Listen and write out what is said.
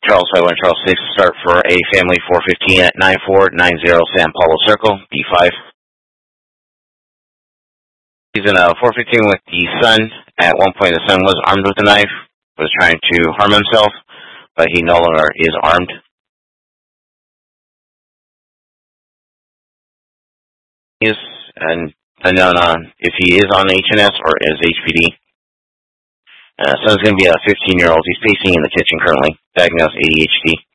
Charles 51 Charles 6, start for a family 415 at 9490 San Paulo Circle, B5. He's in a 415 with the son. At one point, the son was armed with a knife, was trying to harm himself, but he no longer is armed. He is unknown if he is on HNS or is HPD. Son's going to be a 15-year-old. He's pacing in the kitchen currently, diagnosed ADHD.